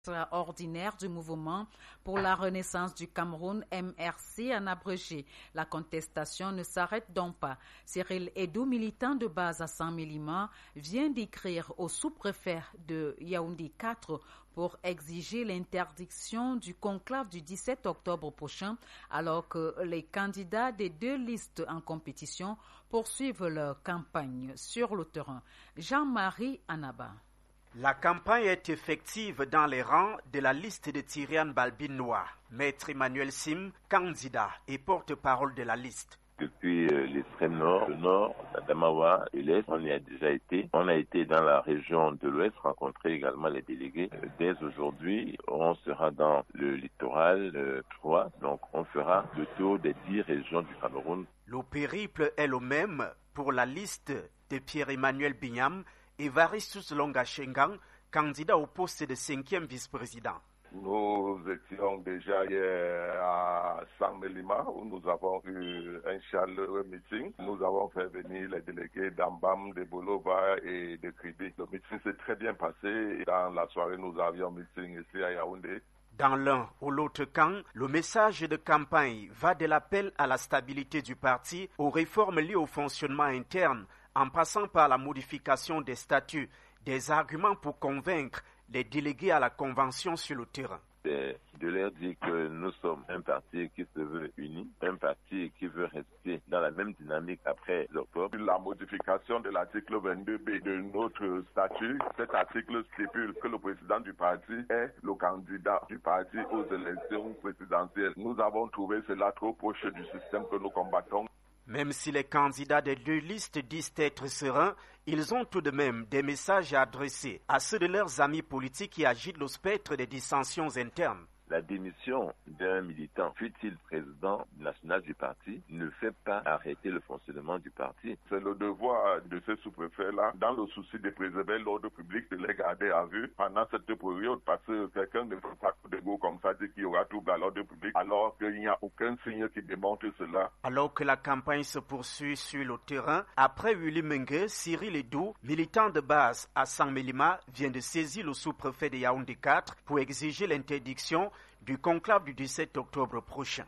extraordinaire du mouvement pour la renaissance du Cameroun, MRC en abrégé. La contestation ne s'arrête donc pas. Cyril Edou, militant de base à Saint-Mélima, vient d'écrire au sous-préfet de Yaoundé 4 pour exiger l'interdiction du conclave du 17 octobre prochain, alors que les candidats des deux listes en compétition poursuivent leur campagne sur le terrain. Jean-Marie Anaba. La campagne est effective dans les rangs de la liste de Tyrian Balbinois. Maître Emmanuel Sim, candidat et porte-parole de la liste. Depuis l'extrême nord, le nord, Adamawa et l'est, on y a déjà été. On a été dans la région de l'ouest, rencontrer également les délégués. Dès aujourd'hui, on sera dans le littoral 3, donc on fera le tour des 10 régions du Cameroun. Le périple est le même pour la liste de Pierre-Emmanuel Bignam et Varistus Longa-Shengang, candidat au poste de 5e vice-président. Nous étions déjà hier à Saint-Mélima où nous avons eu un chaleureux meeting. Nous avons fait venir les délégués d'Ambam, de Bolova et de Kribi. Le meeting s'est très bien passé. Dans la soirée, nous avions un meeting ici à Yaoundé. Dans l'un ou l'autre camp, le message de campagne va de l'appel à la stabilité du parti aux réformes liées au fonctionnement interne, en passant par la modification des statuts, des arguments pour convaincre les délégués à la convention sur le terrain. C'est de leur dire que nous sommes un parti qui se veut uni, un parti qui veut rester dans la même dynamique après l'octobre. La modification de l'article 22B de notre statut, cet article stipule que le président du parti est le candidat du parti aux élections présidentielles. Nous avons trouvé cela trop proche du système que nous combattons. Même si les candidats des deux listes disent être sereins, ils ont tout de même des messages à adresser à ceux de leurs amis politiques qui agitent le spectre des dissensions internes. La démission d'un militant, fut-il président national du parti, ne fait pas arrêter le fonctionnement du parti. C'est le devoir de ces sous-préfets-là, dans le souci de préserver l'ordre public, de les garder à vue pendant cette période, parce que quelqu'un ne peut pas de go comme ça dire qu'il y aura trouble à l'ordre public, alors qu'il n'y a aucun signe qui démontre cela. Alors que la campagne se poursuit sur le terrain, après Willy Mengue, Cyril Edou, militant de base à Saint-Mélima, vient de saisir le sous-préfet de Yaoundé 4 pour exiger l'interdiction du conclave du 17 octobre prochain.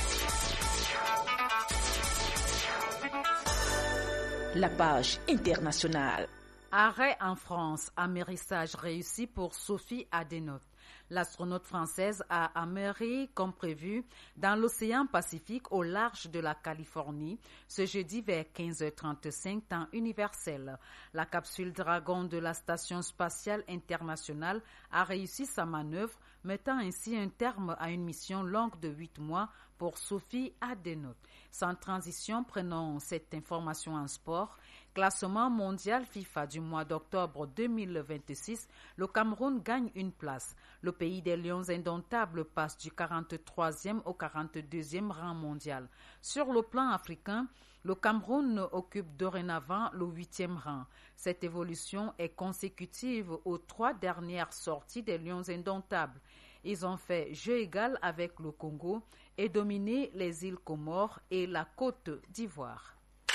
La page internationale. Arrêt en France, amérissage réussi pour Sophie Adénote. L'astronaute française a améré comme prévu dans l'océan Pacifique au large de la Californie ce jeudi vers 15h35 temps universel. La capsule Dragon de la Station spatiale internationale a réussi sa manœuvre, mettant ainsi un terme à une mission longue de 8 mois pour Sophie Adénote. Sans transition, prenons cette information en sport. Classement mondial FIFA du mois d'octobre 2026, le Cameroun gagne une place. Le pays des Lions indomptables passe du 43e au 42e rang mondial. Sur le plan africain, le Cameroun occupe dorénavant le 8e rang. Cette évolution est consécutive aux 3 dernières sorties des Lions indomptables. Ils ont fait jeu égal avec le Congo et dominé les îles Comores et la Côte d'Ivoire.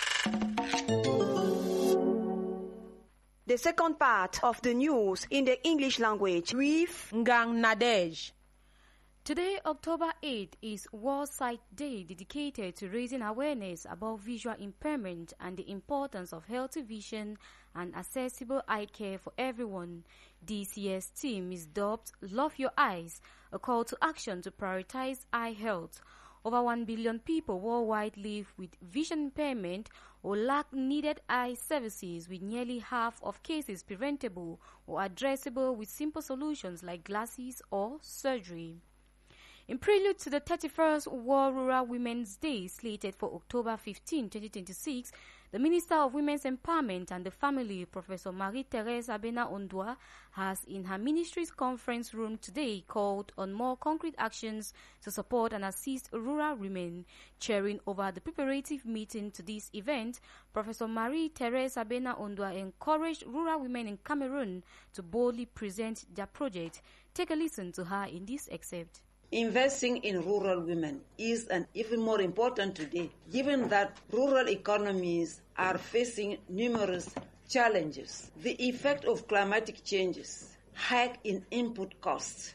The second part of the news in the English language with Ngang Nadej. Today, October 8, is World Sight Day, dedicated to raising awareness about visual impairment and the importance of healthy vision and accessible eye care for everyone. This year's theme is dubbed Love Your Eyes, a call to action to prioritize eye health. Over 1 billion people worldwide live with vision impairment or lack needed eye services, with nearly half of cases preventable or addressable with simple solutions like glasses or surgery. In prelude to the 31st World Rural Women's Day, slated for October 15, 2026, the Minister of Women's Empowerment and the Family, Professor Marie-Thérèse Abena-Ondua, has in her ministry's conference room today called on more concrete actions to support and assist rural women. Chairing over the preparative meeting to this event, Professor Marie-Thérèse Abena-Ondua encouraged rural women in Cameroon to boldly present their project. Take a listen to her in this excerpt. Investing in rural women is even more important today, given that rural economies are facing numerous challenges. The effect of climatic changes, hike in input costs,